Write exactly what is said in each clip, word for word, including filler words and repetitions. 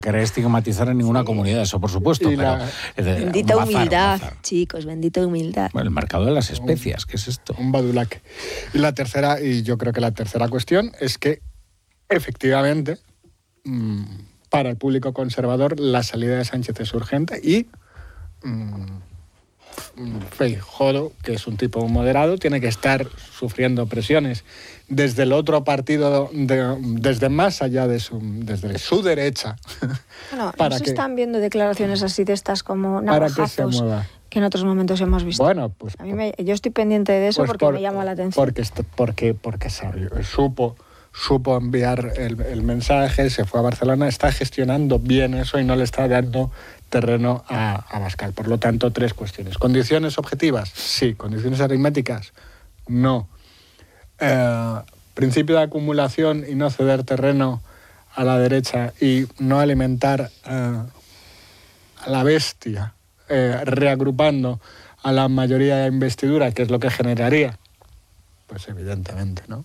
querer estigmatizar a ninguna sí. comunidad, eso por supuesto. Y pero, la... eh, bendita bazar, humildad, bazar. chicos, bendita humildad. Bueno, el mercado de las especias, ¿qué es esto? Un badulaque. Y la tercera, y yo creo que la tercera cuestión es que, efectivamente, mmm, para el público conservador, la salida de Sánchez es urgente y mmm, Feijóo, que es un tipo moderado, tiene que estar sufriendo presiones desde el otro partido, de, desde más allá de su, desde su derecha. Bueno, para no se que, están viendo declaraciones así de estas como navajazos para que se mueva. Que en otros momentos hemos visto. Bueno, pues... A mí me, yo estoy pendiente de eso pues porque por, me llama la atención. Porque, porque, porque sabe, supo, supo enviar el, el mensaje, se fue a Barcelona, está gestionando bien eso y no le está dando terreno a, a Abascal. Por lo tanto, tres cuestiones. ¿Condiciones objetivas? Sí. ¿Condiciones aritméticas? No. Eh, principio de acumulación y no ceder terreno a la derecha y no alimentar eh, a la bestia, eh, reagrupando a la mayoría de investidura, que es lo que generaría. Pues evidentemente, ¿no?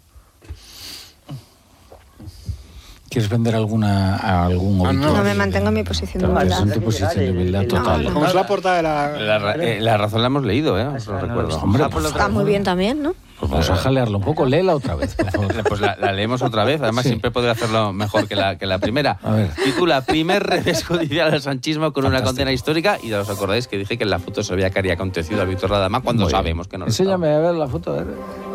¿Quieres vender alguna a algún ah, no, no, me mantengo en mi posición de humildad. En tu posición de humildad total. No, no. Como es la portada de la... La, eh, la razón la hemos leído, ¿eh? Os lo recuerdo. Hombre, pues está muy bien también, ¿no? Pues vamos a jalearlo un poco. Léela otra vez, por favor. Pues la, la leemos otra vez. Además, sí. siempre podría hacerlo mejor que la, que la primera. A ver. Titula Primer revés judicial al sanchismo con Fantástico. Una condena histórica. Y os acordáis que dije que en la foto se veía que había acontecido a Víctor Radamá cuando muy sabemos bien. Que no lo Enséñame a ver la foto, a ver.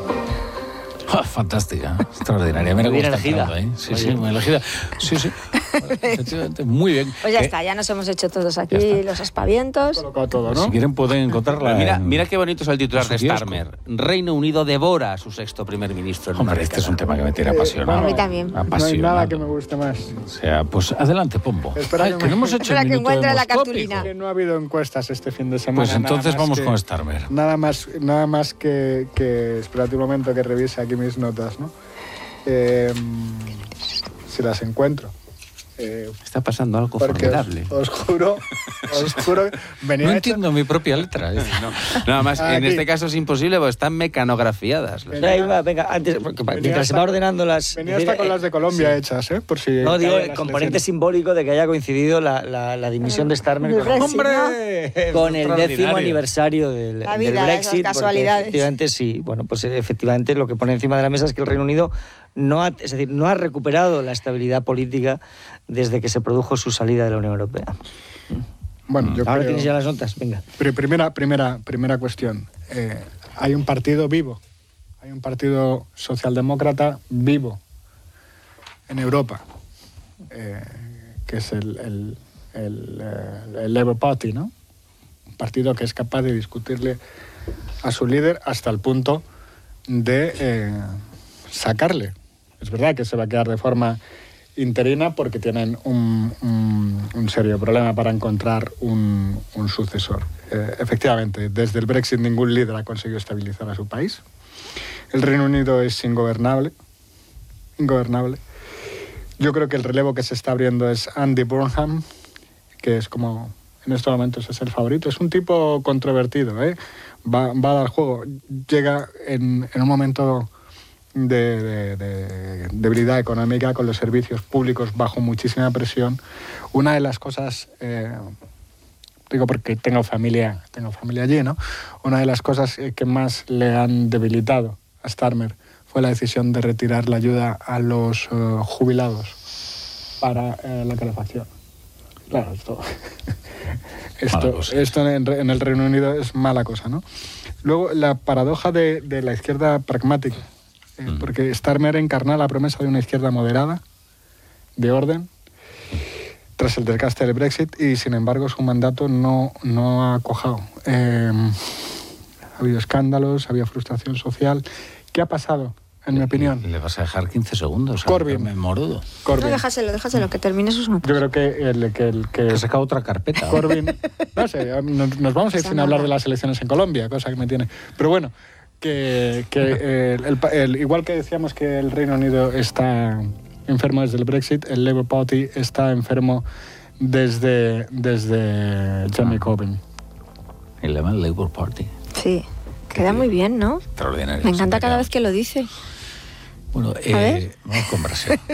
Oh, fantástica, extraordinaria. Mira muy cómo bien está elegida. Entrando, ¿eh? Sí, sí, muy elegida. Sí, sí. Efectivamente, muy bien. Pues ya ¿Qué? está, ya nos hemos hecho todos aquí los aspavientos. Todo, ¿no? Si quieren pueden encontrarla. Mira, en... mira qué bonito es el titular de Starmer. Reino Unido devora a su sexto primer ministro. En Hombre, este es un tema que me tiene apasionado. A mí también. No hay nada que me guste más. O sea, pues adelante, Pombo. Espera Ay, que, que no hemos hecho Espera el que minuto encuentre la demoscópico. cartulina. Que no ha habido encuestas este fin de semana. Pues entonces vamos que, con Starmer. Nada más, nada más que, que... Espérate un momento que revise aquí mis notas, ¿no? Eh, si las encuentro. Eh, Está pasando algo porque formidable. Os, os juro, os juro. Venía no hecho... entiendo mi propia letra. ¿eh? No, nada más, Aquí. en este caso es imposible porque están mecanografiadas. Venía, venga, venga, antes, porque mientras hasta, se va ordenando las... Venía hasta con eh, las de Colombia sí. hechas, ¿eh? Por si no, digo el componente simbólico de que haya coincidido la, la, la dimisión de Starmer con, Brexit, ¡hombre! con el décimo aniversario del, la del vida, Brexit. las casualidades. Efectivamente, sí. Bueno, pues efectivamente lo que pone encima de la mesa es que el Reino Unido no ha, es decir, no ha recuperado la estabilidad política desde que se produjo su salida de la Unión Europea. Bueno, yo Ahora creo... tienes ya las notas, venga. Primera, primera, primera cuestión. Eh, hay un partido vivo, hay un partido socialdemócrata vivo en Europa, eh, que es el, el, el, el Labour Party, ¿no? Un partido que es capaz de discutirle a su líder hasta el punto de eh, sacarle. Es verdad que se va a quedar de forma interina porque tienen un, un, un serio problema para encontrar un, un sucesor. Eh, efectivamente, desde el Brexit ningún líder ha conseguido estabilizar a su país. El Reino Unido es ingobernable. Ingobernable. Yo creo que el relevo que se está abriendo es Andy Burnham, que es como, en estos momentos es el favorito. Es un tipo controvertido, ¿eh? Va, va a dar juego. Llega en, en un momento... De, de, de debilidad económica, con los servicios públicos bajo muchísima presión. Una de las cosas, eh, digo porque tengo familia, tengo familia allí, ¿no? Una de las cosas que más le han debilitado a Starmer fue la decisión de retirar la ayuda a los uh, jubilados para eh, la calefacción. Claro, esto, esto, esto en, en el Reino Unido es mala cosa, ¿no? Luego, la paradoja de, de la izquierda pragmática. Porque Starmer encarna la promesa de una izquierda moderada, de orden, tras el desgaste del Brexit, y sin embargo su mandato no, no ha cojado. Eh, ha habido escándalos, ha habido frustración social. ¿Qué ha pasado, en mi opinión? Le vas a dejar quince segundos. Corbyn. Morudo. Corbyn. No, déjaselo, déjaselo, que termine sus notas. Yo creo que el que... El, que, que saca otra carpeta. Corbyn... No sé, nos, nos vamos a ir sin hablar de las elecciones en Colombia, cosa que me tiene... Pero bueno... Que, que eh, el, el, igual que decíamos que el Reino Unido está enfermo desde el Brexit, el Labour Party está enfermo desde, desde Jeremy Corbyn. El Labour Party. Sí, queda muy bien, ¿no? Extraordinario. Me encanta cada vez que lo dice. Bueno, eh, vamos con Brasil.